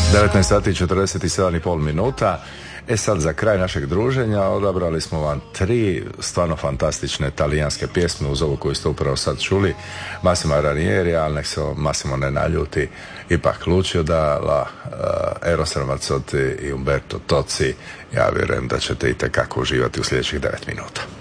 19 sati i 47,5 minuta. Sad za kraj našeg druženja odabrali smo vam 3 stvarno fantastične talijanske pjesme uz ovu koju ste upravo sad čuli. Massimo Ranieri, ali nek se Massimo ne naljuti, ipak Lucio Dalla, Eros Ramazzotti i Umberto Tozzi. Ja vjerujem da ćete itekako uživati u sljedećih 9 minuta.